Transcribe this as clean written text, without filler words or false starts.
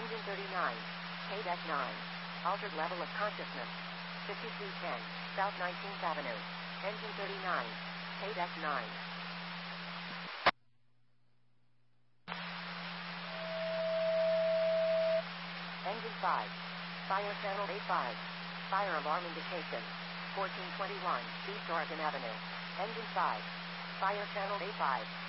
Engine 39. KDEC 9. Altered level of consciousness. 5210. South 19th Avenue. Engine 39. KDEC 9. Engine 5. Fire channel A5. Fire alarm indication. 1421 East Oregon Avenue. Engine 5. Fire channel A5.